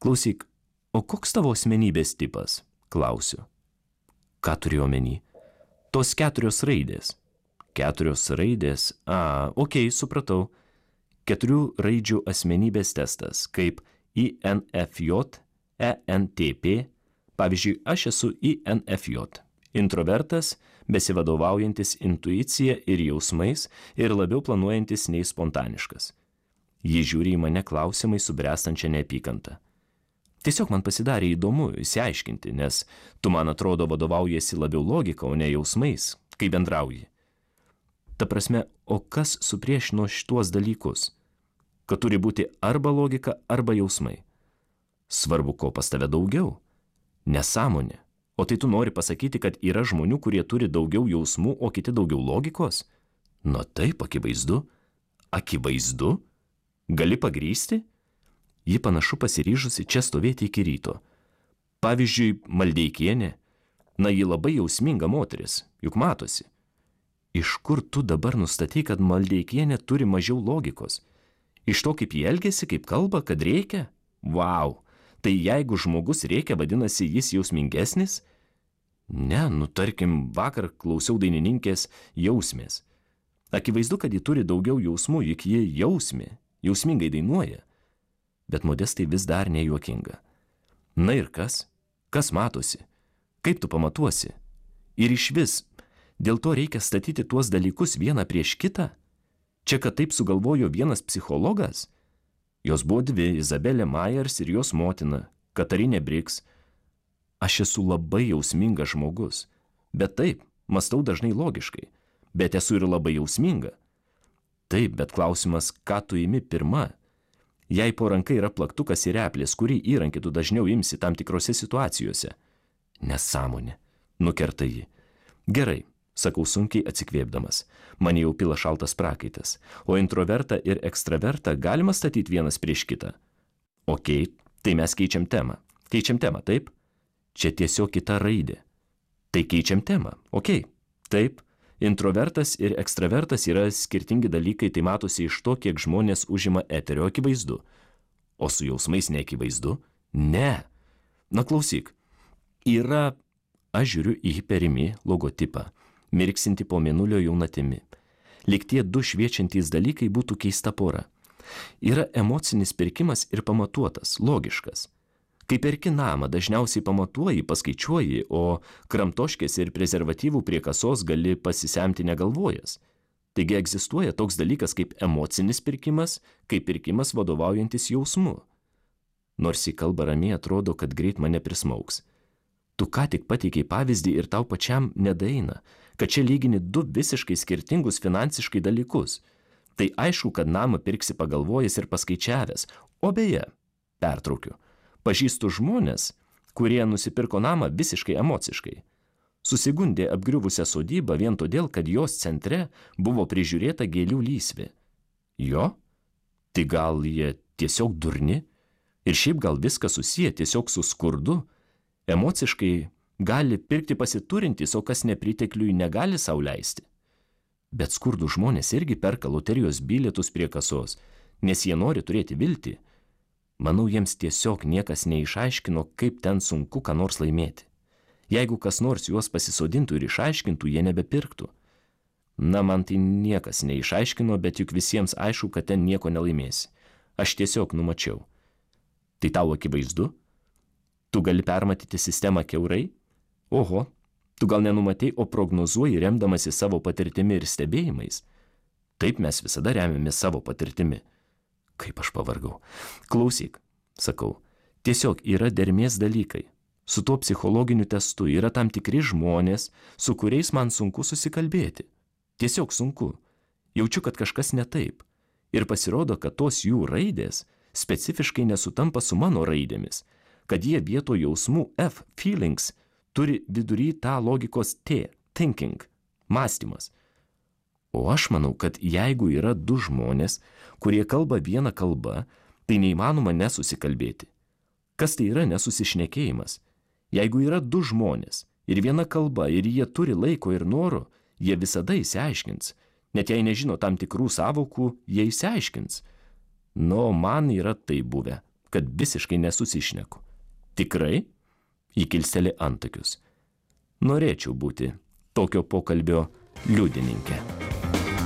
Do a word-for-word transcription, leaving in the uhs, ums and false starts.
Klausyk, o koks tavo asmenybės tipas? Klausiu. Ką turiu omeny? Tos keturios raidės. Keturios raidės, a, okei, okay, supratau. Keturių raidžių asmenybės testas, kaip I N F J, E N T P. Pavyzdžiui, aš esu I N F J. Introvertas, besivadovaujantis intuicija ir jausmais ir labiau planuojantis nei spontaniškas. Ji žiūri į mane klausimai subręstančią neapykantą. Tiesiog man pasidarė įdomu įsiaiškinti, nes tu, man atrodo, vadovaujasi labiau logika, o ne jausmais, kai bendrauji. Ta prasme, o kas supriešino šituos dalykus? Kad turi būti arba logika, arba jausmai. Svarbu, ko pas tave daugiau. Nesąmonė. O tai tu nori pasakyti, kad yra žmonių, kurie turi daugiau jausmų, o kiti daugiau logikos? Na taip, akivaizdu. Akivaizdu? Gali pagrįsti? Ji panašu pasiryžusi čia stovėti iki ryto. Pavyzdžiui, Maldeikienė. Na, ji labai jausminga moteris, juk matosi. Iš kur tu dabar nustatei, kad Maldeikienė turi mažiau logikos? Iš to, kaip jie elgiasi, kaip kalba, kad reikia? Vau! Tai jeigu žmogus reikia, vadinasi, jis jausmingesnis? Ne, nu tarkim, vakar klausiau dainininkės Jausmės. Akivaizdu, kad ji turi daugiau jausmų, juk ji jausmė, jausmingai dainuoja. Bet Modestai vis dar nejuokinga. Na ir kas? Kas matosi? Kaip tu pamatuosi? Ir iš vis, dėl to reikia statyti tuos dalykus vieną prieš kitą? Čia, kad taip sugalvojo vienas psichologas? Jos buvo dvi, Izabelė Myers ir jos motina, Katarinė Briks. Aš esu labai jausmingas žmogus. Bet taip, mąstau dažnai logiškai. Bet esu ir labai jausminga. Taip, bet klausimas, ką tu imi pirma? Jei po ranka yra plaktukas ir replės, kurį įrankį tu dažniau imsi tam tikrose situacijose? Nesąmonė, nukerta ji. Gerai, sakau sunkiai atsikvėpdamas. Man jau pila šaltas prakaitas. O introvertą ir ekstravertą galima statyti vienas prieš kitą. Okei, tai mes keičiam temą. Keičiam temą, taip? Čia tiesiog kita raidė. Tai keičiam temą, okei, taip. Introvertas ir ekstravertas yra skirtingi dalykai, tai matosi iš to, kiek žmonės užima eterio, akivaizdu. O su jausmais neakivaizdu? Ne. Na klausyk, yra, aš žiūriu į hiperimi logotipą, mirksinti po mėnulio jaunatimi. Lyg tie du šviečiantys dalykai būtų keista pora. Yra emocinis pirkimas ir pamatuotas, logiškas. Kai perki namą, dažniausiai pamatuoji, paskaičiuoji, o kramtoškės ir prezervatyvų prie kasos gali pasisemti negalvojęs. Taigi egzistuoja toks dalykas kaip emocinis pirkimas, kaip pirkimas vadovaujantis jausmu. Nors į kalbą ramiai atrodo, kad greit mane prismauks. Tu ką tik pateikiai pavyzdį ir tau pačiam nedaeina, kad čia lygini du visiškai skirtingus finansiškai dalykus. Tai aišku, kad namą pirksi pagalvojęs ir paskaičiavęs. O beje, pertraukiu. Pažįstu žmonės, kurie nusipirko namą visiškai emociškai. Susigundė apgriuvusią sodybą vien todėl, kad jos centre buvo prižiūrėta gėlių lysvė. Jo? Tai gal jie tiesiog durni? Ir šiaip gal viskas susiję tiesiog su skurdu? Emociškai gali pirkti pasiturintys, o kas nepritekliui negali sau leisti. Bet skurdų žmonės irgi perka loterijos bilietus prie kasos, nes jie nori turėti viltį. Manau, jiems tiesiog niekas neišaiškino, kaip ten sunku ką nors laimėti. Jeigu kas nors juos pasisodintų ir išaiškintų, jie nebepirktų. Na, man tai niekas neišaiškino, bet juk visiems aišku, kad ten nieko nelaimėsi. Aš tiesiog numačiau. Tai tau akivaizdu? Tu gali permatyti sistemą kiaurai? Oho, tu gal nenumatei, o prognozuoji remdamasi savo patirtimi ir stebėjimais? Taip mes visada remiamės savo patirtimi. Kaip aš pavargau. Klausyk, sakau, tiesiog yra dermės dalykai. Su tuo psichologiniu testu yra tam tikri žmonės, su kuriais man sunku susikalbėti. Tiesiog sunku. Jaučiu, kad kažkas ne taip. Ir pasirodo, kad tos jų raidės specifiškai nesutampa su mano raidėmis, kad jie vieto jausmų F, feelings, turi vidury tą logikos T, thinking, mąstymas. O aš manau, kad jeigu yra du žmonės, kurie kalba vieną kalbą, tai neįmanoma nesusikalbėti. Kas tai yra nesusišnekėjimas? Jeigu yra du žmonės ir viena kalba ir jie turi laiko ir noro, jie visada įsiaiškins. Net jei nežino tam tikrų savokų, jie įsiaiškins. Nu, man yra tai buvę. kad visiškai nesusišneku. Tikrai? Ji kilsteli antakius. Norėčiau būti tokio pokalbio liudininkė.